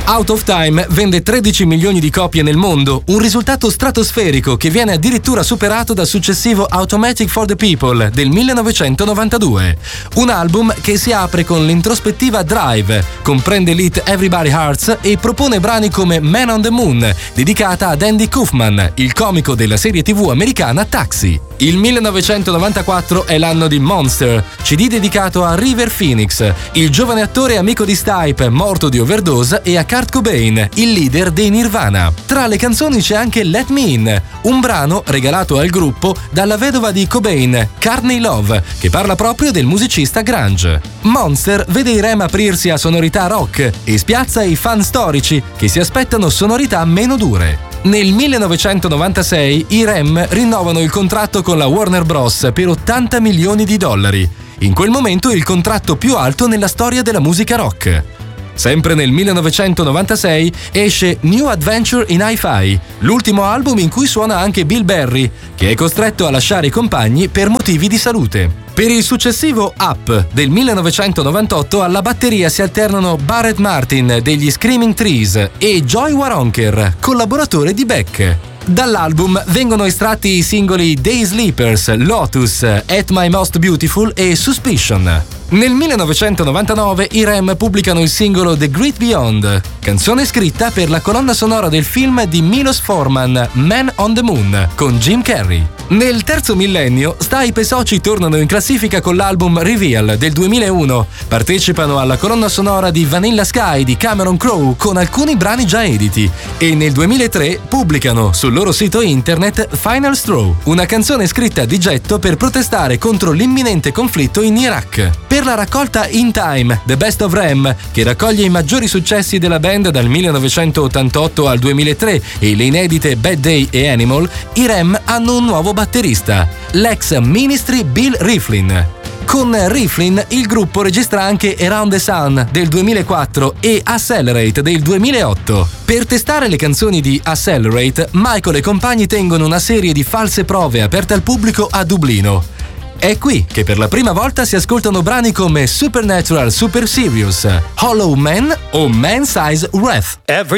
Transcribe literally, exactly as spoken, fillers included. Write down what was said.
Out of Time vende tredici milioni di copie nel mondo, un risultato stratosferico che viene addirittura superato dal successivo Automatic for the People del millenovecentonovantadue. Un album che si apre con l'introspettiva Drive, comprende l'hit Everybody Hurts e propone brani come Man on the Moon, dedicata ad Andy Kaufman, il comico della serie tivù americana Taxi. Il millenovecentonovantaquattro è l'anno di Monster, C D dedicato a River Phoenix, il giovane attore amico di Stipe, morto di overdose, e a Kurt Cobain, il leader dei Nirvana. Tra le canzoni c'è anche Let Me In, un brano regalato al gruppo dalla vedova di Cobain, Courtney Love, che parla proprio del musicista grunge. Monster vede i R E M aprirsi a sonorità rock e spiazza i fan storici che si aspettano sonorità meno dure. Nel millenovecentonovantasei i R E M rinnovano il contratto con la Warner Bros. Per ottanta milioni di dollari. In quel momento il contratto più alto nella storia della musica rock. Sempre nel millenovecentonovantasei esce New Adventure in Hi-Fi, l'ultimo album in cui suona anche Bill Berry, che è costretto a lasciare i compagni per motivi di salute. Per il successivo Up del millenovecentonovantotto alla batteria si alternano Barrett Martin degli Screaming Trees e Joey Waronker, collaboratore di Beck. Dall'album vengono estratti i singoli Day Sleepers, Lotus, At My Most Beautiful e Suspicion. Nel millenovecentonovantanove i R E M pubblicano il singolo The Great Beyond, canzone scritta per la colonna sonora del film di Milos Forman, Man on the Moon, con Jim Carrey. Nel terzo millennio, Stipe e soci tornano in classifica con l'album Reveal del duemilauno, partecipano alla colonna sonora di Vanilla Sky di Cameron Crowe con alcuni brani già editi e nel duemilatré pubblicano sul loro sito internet Final Straw, una canzone scritta di getto per protestare contro l'imminente conflitto in Iraq. Per la raccolta In Time, The Best of R E M, che raccoglie i maggiori successi della band dal millenovecentottantotto al duemilatré e le inedite Bad Day e Animal, i R E M hanno un nuovo batterista, l'ex Ministry Bill Rieflin. Con Rieflin il gruppo registra anche Around the Sun del duemilaquattro e Accelerate del duemilaotto. Per testare le canzoni di Accelerate, Michael e compagni tengono una serie di false prove aperte al pubblico a Dublino. È qui che per la prima volta si ascoltano brani come Supernatural Super Serious, Hollow Man o Man Size Wrath. Every